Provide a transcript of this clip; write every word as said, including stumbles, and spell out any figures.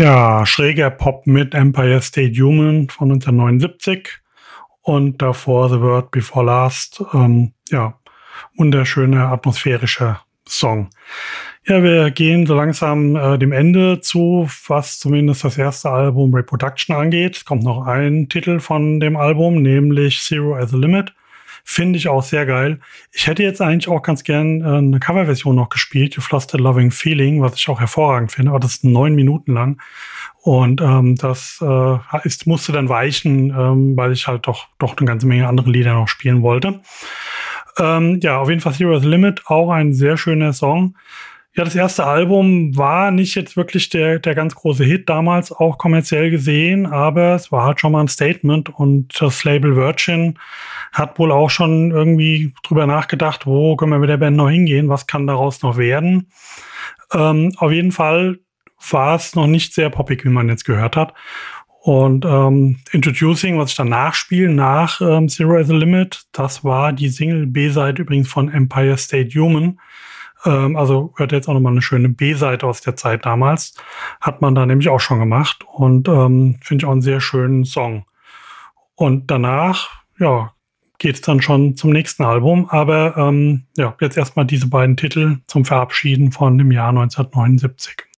Ja, schräger Pop mit Empire State Human von neunzehnhundertneunundsiebzig und davor The Word Before Last. Ähm, ja, wunderschöner, atmosphärischer Song. Ja, wir gehen so langsam äh, dem Ende zu, was zumindest das erste Album Reproduction angeht. Es kommt noch ein Titel von dem Album, nämlich Zero as a Limit. Finde ich auch sehr geil. Ich hätte jetzt eigentlich auch ganz gern äh, eine Coverversion noch gespielt, You've Lost a Loving Feeling, was ich auch hervorragend finde, aber das ist neun Minuten lang. Und ähm, das äh, ist, musste dann weichen, ähm, weil ich halt doch, doch eine ganze Menge andere Lieder noch spielen wollte. Ähm, ja, auf jeden Fall Zero as a Limit, auch ein sehr schöner Song. Ja, das erste Album war nicht jetzt wirklich der, der ganz große Hit damals, auch kommerziell gesehen, aber es war halt schon mal ein Statement und das Label Virgin hat wohl auch schon irgendwie drüber nachgedacht, wo können wir mit der Band noch hingehen, was kann daraus noch werden. Ähm, auf jeden Fall war es noch nicht sehr poppig, wie man jetzt gehört hat. Und ähm, Introducing, was ich dann nachspiele, nach ähm, Zero as a Limit, das war die Single-B-Seite übrigens von Empire State Human. Ähm, also hört jetzt auch nochmal eine schöne B-Seite aus der Zeit damals. Hat man da nämlich auch schon gemacht und ähm, finde ich auch einen sehr schönen Song. Und danach, ja, geht es dann schon zum nächsten Album. Aber ähm, ja, jetzt erstmal diese beiden Titel zum Verabschieden von dem Jahr neunzehnhundertneunundsiebzig.